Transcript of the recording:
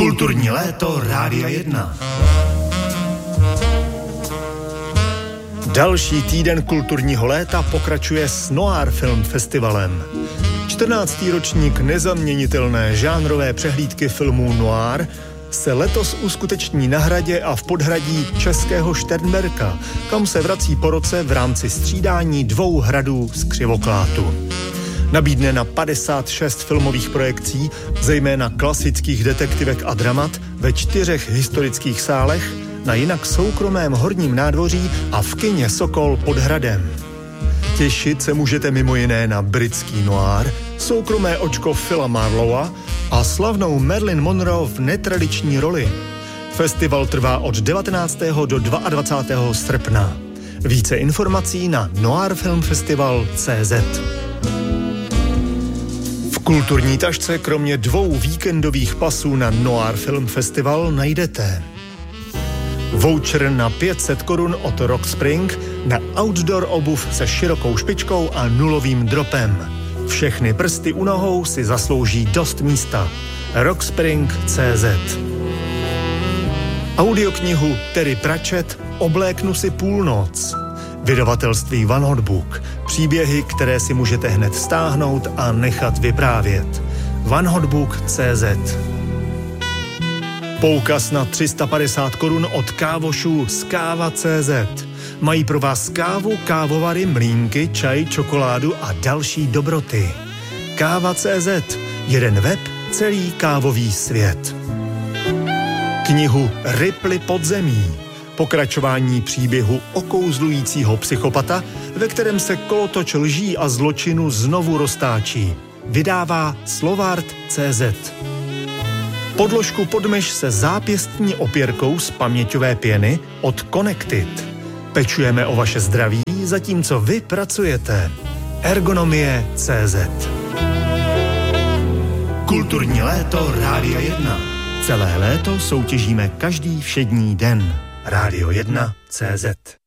Kulturní léto Rádia 1. Další týden kulturního léta pokračuje s Noir Film Festivalem. 14. ročník nezaměnitelné žánrové přehlídky filmů noir se letos uskuteční na hradě a v podhradí Českého Šternberka, kam se vrací po roce v rámci střídání 2 hradů z Křivoklátu. Nabídne na 56 filmových projekcí, zejména klasických detektivek a dramat ve 4 historických sálech, na jinak soukromém Horním nádvoří a v kině Sokol pod hradem. Těšit se můžete mimo jiné na britský noir, soukromé očko Phila Marlowa a slavnou Marilyn Monroe v netradiční roli. Festival trvá od 19. do 22. srpna. Více informací na noirfilmfestival.cz. V kulturní tašce kromě 2 víkendových pasů na Noir Film Festival najdete voucher na 500 Kč od Rock Spring na outdoor obuv se širokou špičkou a nulovým dropem. Všechny prsty u nohou si zaslouží dost místa. Rockspring.cz. Audioknihu Terry Pratchett Obléknu si půlnoc. Vydavatelství One Hot Book. Příběhy, které si můžete hned stáhnout a nechat vyprávět. onehotbook.cz. Poukaz na 350 Kč od kávošů z Káva.cz. Mají pro vás kávu, kávovary, mlýnky, čaj, čokoládu a další dobroty. Káva.cz. Jeden web, celý kávový svět. Knihu Ripley pod zemí. Pokračování příběhu okouzlujícího psychopata, ve kterém se kolotoč lží a zločinu znovu roztáčí. Vydává Slovart.cz. Podložku pod myš se zápěstní opěrkou z paměťové pěny od Connected. Pečujeme o vaše zdraví, zatímco vy pracujete. Ergonomie.cz. Kulturní léto Rádia 1. Celé léto soutěžíme každý všední den. Rádio 1.cz.